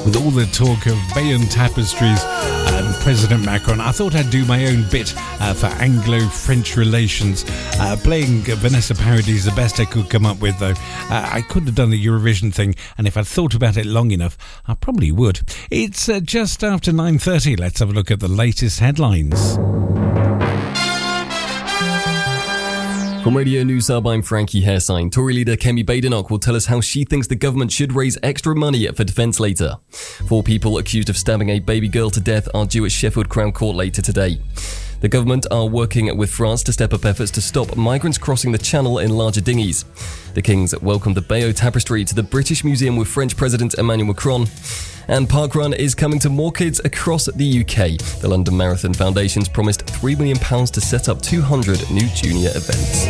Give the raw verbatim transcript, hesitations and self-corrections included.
with all the talk of Bayonne tapestries and President Macron, I thought I'd do my own bit uh, for Anglo-French relations. Uh, playing Vanessa Paradis the best I could come up with, though. Uh, I could have done the Eurovision thing, and if I'd thought about it long enough, I probably would. It's uh, just after nine thirty. Let's have a look at the latest headlines. From Radio News Hub, I'm Frankie Hairsign. Tory leader Kemi Badenoch will tell us how she thinks the government should raise extra money for defence later. Four people accused of stabbing a baby girl to death are due at Sheffield Crown Court later today. The government are working with France to step up efforts to stop migrants crossing the Channel in larger dinghies. The Kings welcomed the Bayeux Tapestry to the British Museum with French President Emmanuel Macron. And Parkrun is coming to more kids across the U K. The London Marathon Foundation's promised three million pounds to set up two hundred new junior events.